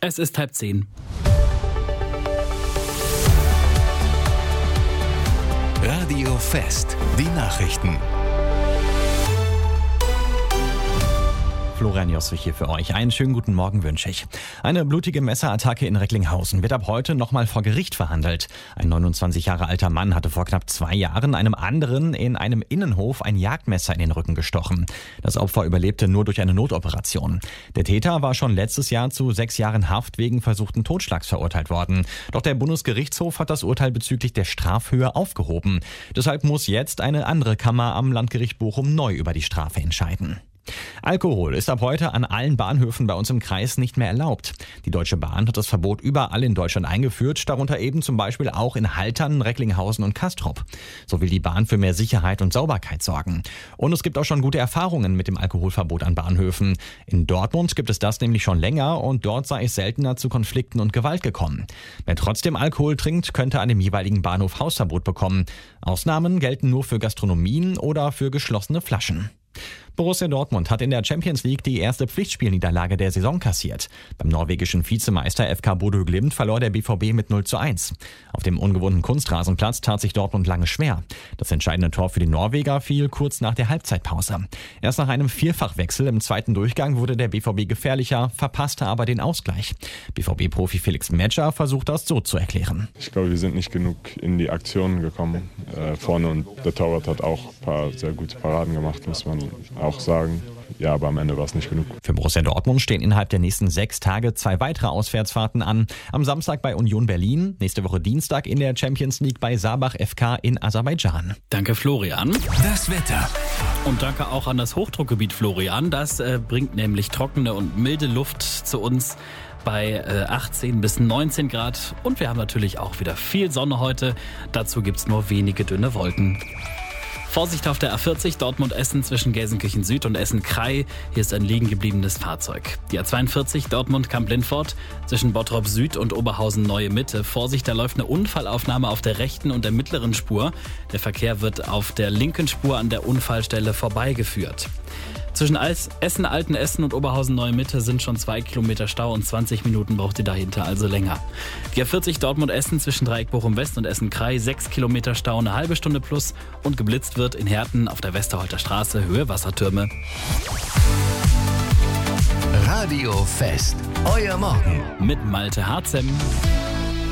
Es ist 9:30. Radio Fest, die Nachrichten. Florian Josswig hier für euch. Einen schönen guten Morgen wünsche ich. Eine blutige Messerattacke in Recklinghausen wird ab heute nochmal vor Gericht verhandelt. Ein 29 Jahre alter Mann hatte vor knapp 2 Jahren einem anderen in einem Innenhof ein Jagdmesser in den Rücken gestochen. Das Opfer überlebte nur durch eine Notoperation. Der Täter war schon letztes Jahr zu 6 Jahren Haft wegen versuchten Totschlags verurteilt worden. Doch der Bundesgerichtshof hat das Urteil bezüglich der Strafhöhe aufgehoben. Deshalb muss jetzt eine andere Kammer am Landgericht Bochum neu über die Strafe entscheiden. Alkohol ist ab heute an allen Bahnhöfen bei uns im Kreis nicht mehr erlaubt. Die Deutsche Bahn hat das Verbot überall in Deutschland eingeführt, darunter eben zum Beispiel auch in Haltern, Recklinghausen und Castrop. So will die Bahn für mehr Sicherheit und Sauberkeit sorgen. Und es gibt auch schon gute Erfahrungen mit dem Alkoholverbot an Bahnhöfen. In Dortmund gibt es das nämlich schon länger und dort sei es seltener zu Konflikten und Gewalt gekommen. Wer trotzdem Alkohol trinkt, könnte an dem jeweiligen Bahnhof Hausverbot bekommen. Ausnahmen gelten nur für Gastronomien oder für geschlossene Flaschen. Borussia Dortmund hat in der Champions League die erste Pflichtspielniederlage der Saison kassiert. Beim norwegischen Vizemeister FK Bodø Glimt verlor der BVB mit 0:1. Auf dem ungewohnten Kunstrasenplatz tat sich Dortmund lange schwer. Das entscheidende Tor für die Norweger fiel kurz nach der Halbzeitpause. Erst nach einem Vierfachwechsel im zweiten Durchgang wurde der BVB gefährlicher, verpasste aber den Ausgleich. BVB-Profi Felix Metscher versucht das so zu erklären. Ich glaube, wir sind nicht genug in die Aktionen gekommen vorne und der Torwart hat auch ein paar sehr gute Paraden gemacht, muss man auch sagen. Ja, aber am Ende war es nicht genug. Für Borussia Dortmund stehen innerhalb der nächsten 6 Tage 2 weitere Auswärtsfahrten an. Am Samstag bei Union Berlin, nächste Woche Dienstag in der Champions League bei Sabach FK in Aserbaidschan. Danke, Florian. Das Wetter. Und danke auch an das Hochdruckgebiet, Florian. Das bringt nämlich trockene und milde Luft zu uns bei 18 bis 19 Grad. Und wir haben natürlich auch wieder viel Sonne heute. Dazu gibt's nur wenige dünne Wolken. Vorsicht auf der A40 Dortmund-Essen zwischen Gelsenkirchen Süd und Essen-Krei. Hier ist ein liegen gebliebenes Fahrzeug. Die A42 Dortmund-Kamp-Lindfort zwischen Bottrop Süd und Oberhausen-Neue Mitte. Vorsicht, da läuft eine Unfallaufnahme auf der rechten und der mittleren Spur. Der Verkehr wird auf der linken Spur an der Unfallstelle vorbeigeführt. Zwischen Essen, Altenessen und Oberhausen-Neue Mitte sind schon 2 Kilometer Stau und 20 Minuten braucht ihr dahinter, also länger. Die A40 Dortmund-Essen zwischen Dreieck Bochum West und Essen-Krei, 6 Kilometer Stau, eine halbe Stunde plus und geblitzt wird in Herten auf der Westerholter Straße, Höhe Wassertürme. Radio Fest, euer Morgen. Mit Malte Harzem.